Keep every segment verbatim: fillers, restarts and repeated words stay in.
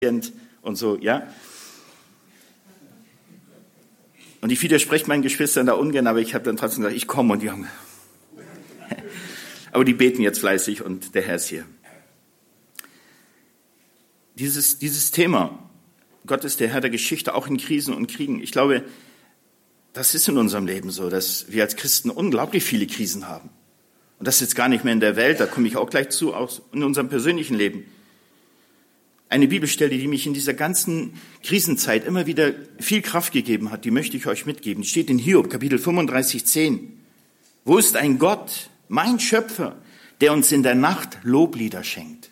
und so, ja. Und ich widerspreche meinen Geschwistern da ungern, aber ich habe dann trotzdem gesagt, ich komme und die haben... Aber die beten jetzt fleißig und der Herr ist hier. Dieses, dieses Thema, Gott ist der Herr der Geschichte, auch in Krisen und Kriegen. Ich glaube, das ist in unserem Leben so, dass wir als Christen unglaublich viele Krisen haben. Und das ist jetzt gar nicht mehr in der Welt, da komme ich auch gleich zu, auch in unserem persönlichen Leben. Eine Bibelstelle, die mich in dieser ganzen Krisenzeit immer wieder viel Kraft gegeben hat, die möchte ich euch mitgeben. Die steht in Hiob, Kapitel fünfunddreißig, zehn. Wo ist ein Gott, mein Schöpfer, der uns in der Nacht Loblieder schenkt?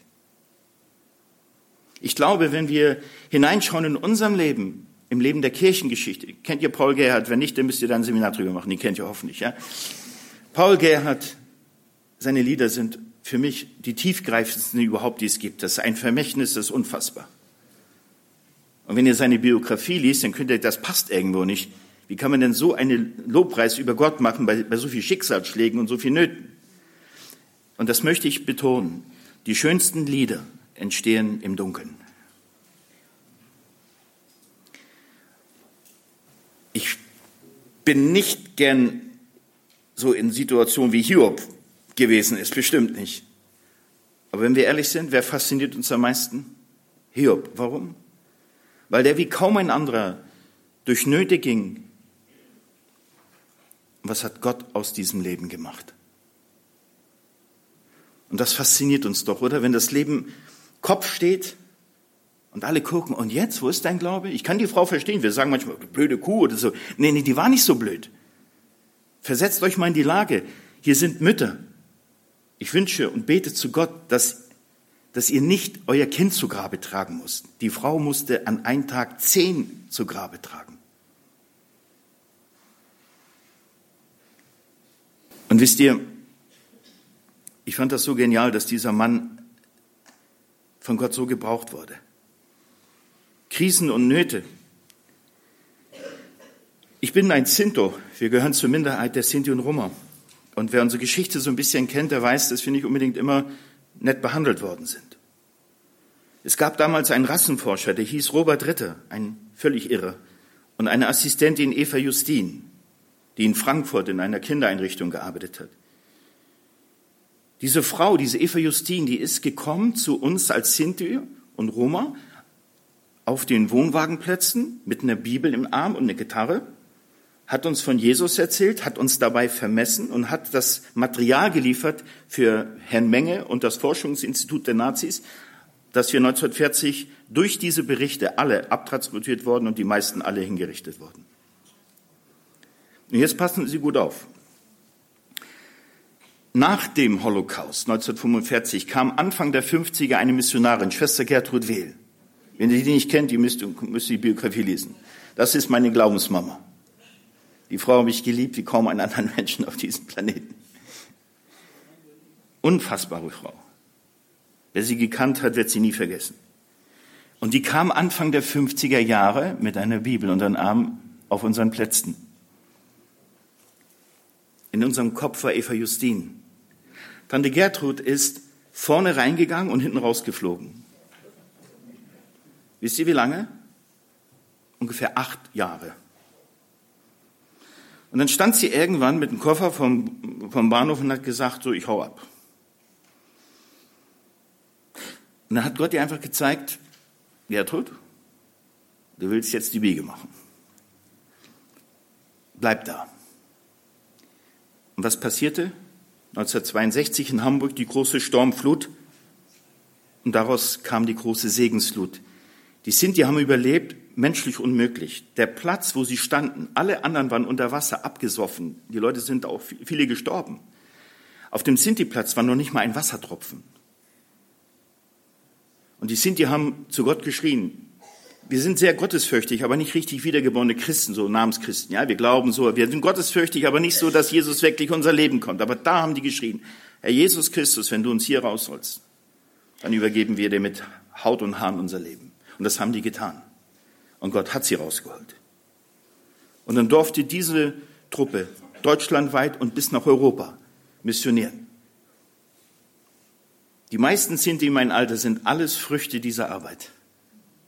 Ich glaube, wenn wir hineinschauen in unserem Leben, im Leben der Kirchengeschichte, kennt ihr Paul Gerhardt? Wenn nicht, dann müsst ihr da ein Seminar drüber machen, die kennt ihr hoffentlich, ja? Paul Gerhardt, seine Lieder sind für mich die tiefgreifendsten überhaupt, die es gibt. Das ist ein Vermächtnis, das ist unfassbar. Und wenn ihr seine Biografie liest, dann könnt ihr, das passt irgendwo nicht. Wie kann man denn so einen Lobpreis über Gott machen bei, bei so viel Schicksalsschlägen und so viel Nöten? Und das möchte ich betonen. Die schönsten Lieder entstehen im Dunkeln. Ich bin nicht gern so in Situationen wie Hiob gewesen ist, bestimmt nicht. Aber wenn wir ehrlich sind, wer fasziniert uns am meisten? Hiob. Warum? Weil der wie kaum ein anderer durch Nöte ging. Was hat Gott aus diesem Leben gemacht? Und das fasziniert uns doch, oder? Wenn das Leben Kopf steht und alle gucken, und jetzt, wo ist dein Glaube? Ich kann die Frau verstehen, wir sagen manchmal, blöde Kuh oder so. Nee, nee, die war nicht so blöd. Versetzt euch mal in die Lage. Hier sind Mütter. Ich wünsche und bete zu Gott, dass, dass ihr nicht euer Kind zu Grabe tragen müsst. Die Frau musste an einem Tag zehn zu Grabe tragen. Und wisst ihr, ich fand das so genial, dass dieser Mann von Gott so gebraucht wurde. Krisen und Nöte. Ich bin ein Sinto. Wir gehören zur Minderheit der Sinti und Roma. Und wer unsere Geschichte so ein bisschen kennt, der weiß, dass wir nicht unbedingt immer nett behandelt worden sind. Es gab damals einen Rassenforscher, der hieß Robert Ritter, ein völlig Irrer, und eine Assistentin Eva Justin, die in Frankfurt in einer Kindereinrichtung gearbeitet hat. Diese Frau, diese Eva Justin, die ist gekommen zu uns als Sinti und Roma auf den Wohnwagenplätzen mit einer Bibel im Arm und einer Gitarre, hat uns von Jesus erzählt, hat uns dabei vermessen und hat das Material geliefert für Herrn Menge und das Forschungsinstitut der Nazis, dass wir neunzehnhundertvierzig durch diese Berichte alle abtransportiert wurden und die meisten alle hingerichtet wurden. Und jetzt passen Sie gut auf. Nach dem Holocaust neunzehnhundertfünfundvierzig kam Anfang der fünfziger eine Missionarin, Schwester Gertrud Wehl. Wenn ihr die nicht kennt, ihr müsst, müsst die Biografie lesen. Das ist meine Glaubensmama. Die Frau habe ich geliebt wie kaum einen anderen Menschen auf diesem Planeten. Unfassbare Frau. Wer sie gekannt hat, wird sie nie vergessen. Und die kam Anfang der fünfziger Jahre mit einer Bibel unter den Arm auf unseren Plätzen. In unserem Kopf war Eva Justin. Tante Gertrud ist vorne reingegangen und hinten rausgeflogen. Wisst ihr wie lange? Ungefähr acht Jahre. Und dann stand sie irgendwann mit dem Koffer vom, vom Bahnhof und hat gesagt, so, ich hau ab. Und dann hat Gott ihr einfach gezeigt, Gertrud, du willst jetzt die Biege machen. Bleib da. Und was passierte? neunzehnhundertzweiundsechzig in Hamburg die große Sturmflut. Und daraus kam die große Segensflut. Die Sinti haben überlebt, menschlich unmöglich. Der Platz, wo sie standen, alle anderen waren unter Wasser, abgesoffen. Die Leute sind auch viele gestorben. Auf dem Sinti-Platz war noch nicht mal ein Wassertropfen. Und die Sinti haben zu Gott geschrien. Wir sind sehr gottesfürchtig, aber nicht richtig wiedergeborene Christen, so Namenschristen. Ja, wir glauben so, wir sind gottesfürchtig, aber nicht so, dass Jesus wirklich unser Leben kommt. Aber da haben die geschrien, Herr Jesus Christus, wenn du uns hier raus sollst, dann übergeben wir dir mit Haut und Haaren unser Leben. Und das haben die getan. Und Gott hat sie rausgeholt. Und dann durfte diese Truppe deutschlandweit und bis nach Europa missionieren. Die meisten Sinti in meinem Alter sind alles Früchte dieser Arbeit.